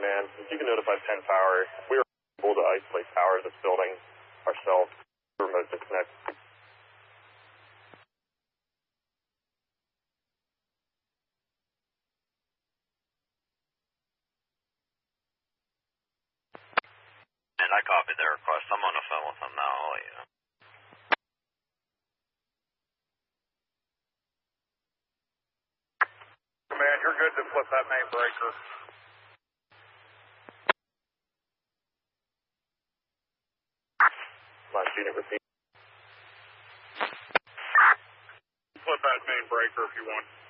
Command. If you can notify Penn Power, we were able to isolate power of this building ourselves. Remote disconnect. And I copied their request. I'm on the phone with them now. I'll let you know. Command, you're good to flip that main breaker. Last unit repeat. Flip that main breaker if you want.